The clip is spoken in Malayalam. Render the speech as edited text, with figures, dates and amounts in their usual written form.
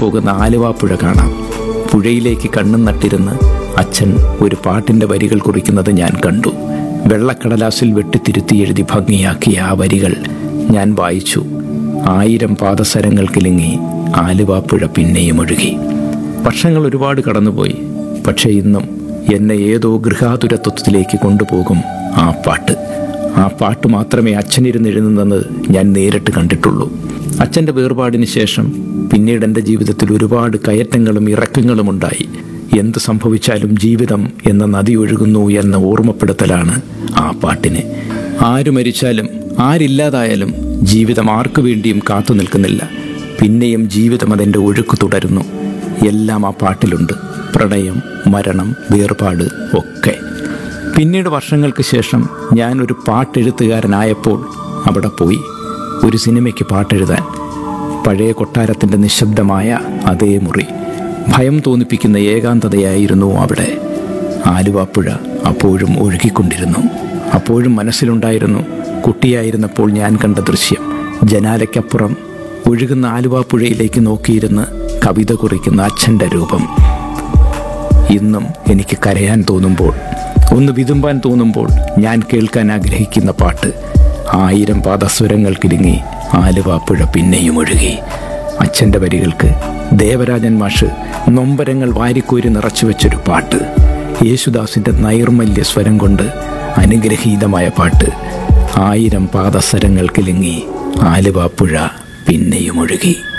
ഒഴുകിപ്പോകുന്ന ആലുവാപ്പുഴ കാണാം. പുഴയിലേക്ക് കണ്ണും നട്ടിരുന്ന് അച്ഛൻ ഒരു പാട്ടിൻ്റെ വരികൾ കുറിക്കുന്നത് ഞാൻ കണ്ടു. വെള്ളക്കടലാസിൽ വെട്ടിത്തിരുത്തി എഴുതി ഭംഗിയാക്കിയ ആ വരികൾ ഞാൻ വായിച്ചു. 1000 പാദസരങ്ങൾ കിലുങ്ങി ആലുവാപ്പുഴ പിന്നെയും ഒഴുകി. വർഷങ്ങൾ ഒരുപാട് കടന്നുപോയി. പക്ഷേ ഇന്നും എന്നെ ഏതോ ഗൃഹാതുരത്വത്തിലേക്ക് കൊണ്ടുപോകും ആ പാട്ട്. ആ പാട്ട് മാത്രമേ അച്ഛനിരുന്ന് എഴുതുന്നത് ഞാൻ നേരിട്ട് കണ്ടിട്ടുള്ളൂ. അച്ഛൻ്റെ വേർപാടിന് ശേഷം പിന്നീട് എൻ്റെ ജീവിതത്തിൽ ഒരുപാട് കയറ്റങ്ങളും ഇറക്കങ്ങളും ഉണ്ടായി. എന്ത് സംഭവിച്ചാലും ജീവിതം എന്ന നദി ഒഴുകുന്നു എന്ന ഓർമ്മപ്പെടുത്തലാണ് ആ പാട്ടിന്. ആര് മരിച്ചാലും ആരില്ലാതായാലും ജീവിതം ആർക്കു വേണ്ടിയും കാത്തു നിൽക്കുന്നില്ല. പിന്നെയും ജീവിതം അതിൻ്റെ ഒഴുക്ക് തുടരുന്നു. എല്ലാം ആ പാട്ടിലുണ്ട്. പ്രണയം, മരണം, വേർപാട് ഒക്കെ. പിന്നീട് വർഷങ്ങൾക്ക് ശേഷം ഞാനൊരു പാട്ടെഴുത്തുകാരനായപ്പോൾ അവിടെ പോയി ഒരു സിനിമയ്ക്ക് പാട്ടെഴുതാൻ. പഴയ കൊട്ടാരത്തിൻ്റെ നിശബ്ദമായ അതേ മുറി. ഭയം തോന്നിപ്പിക്കുന്ന ഏകാന്തതയായിരുന്നു അവിടെ. ആലുവാപ്പുഴ അപ്പോഴും ഒഴുകിക്കൊണ്ടിരുന്നു. അപ്പോഴും മനസ്സിലുണ്ടായിരുന്നു കുട്ടിയായിരുന്നപ്പോൾ ഞാൻ കണ്ട ദൃശ്യം. ജനാലയ്ക്കപ്പുറം ഒഴുകുന്ന ആലുവാപ്പുഴയിലേക്ക് നോക്കിയിരുന്ന് കവിത കുറിക്കുന്ന അച്ഛൻ്റെ രൂപം. ഇന്നും എനിക്ക് കരയാൻ തോന്നുമ്പോൾ, ഒന്ന് വിതുമ്പാൻ തോന്നുമ്പോൾ ഞാൻ കേൾക്കാൻ ആഗ്രഹിക്കുന്ന പാട്ട് 1000 പാദസ്വരങ്ങൾ കിലുങ്ങി ആലുവാപ്പുഴ പിന്നെയും ഒഴുകി. അച്ഛൻ്റെ വരികൾക്ക് ദേവരാജൻ മാഷ് നൊമ്പരങ്ങൾ വാരിക്കോരി നിറച്ചു വെച്ചൊരു പാട്ട്. യേശുദാസിൻ്റെ നൈർമല്യ സ്വരം കൊണ്ട് അനുഗ്രഹീതമായ പാട്ട്. 1000 പാദസരങ്ങൾ കിലുങ്ങി ആലുവാപ്പുഴ പിന്നെയും ഒഴുകി.